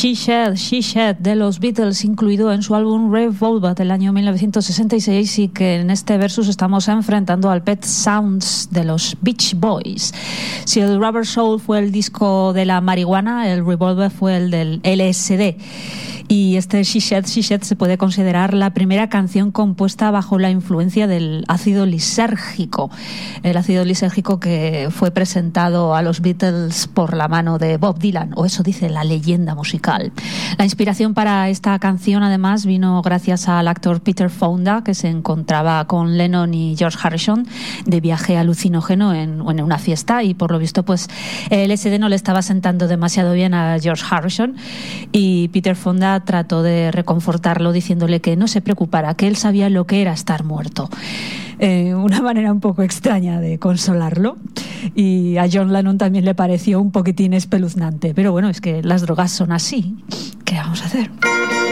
She Shed de los Beatles, incluido en su álbum Revolver del año 1966, y que en este versus estamos enfrentando al Pet Sounds de los Beach Boys. Si el Rubber Soul fue el disco de la marihuana, el Revolver fue el del LSD. Y este She Shed se puede considerar la primera canción compuesta bajo la influencia del ácido lisérgico. El ácido lisérgico que fue presentado a los Beatles por la mano de Bob Dylan, o eso dice la leyenda musical. La inspiración para esta canción además vino gracias al actor Peter Fonda, que se encontraba con Lennon y George Harrison de viaje alucinógeno en una fiesta, y por lo visto pues el LSD no le estaba sentando demasiado bien a George Harrison, y Peter Fonda trató de reconfortarlo diciéndole que no se preocupara, que él sabía lo que era estar muerto. Una manera un poco extraña de consolarlo, y a John Lennon también le pareció un poquitín espeluznante, pero bueno, es que las drogas son así. ¿Qué vamos a hacer?